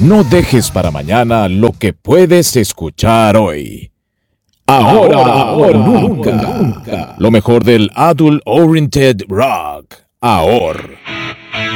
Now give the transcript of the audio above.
No dejes para mañana lo que puedes escuchar hoy. Ahora o nunca. Lo mejor del Adult Oriented Rock. Ahora.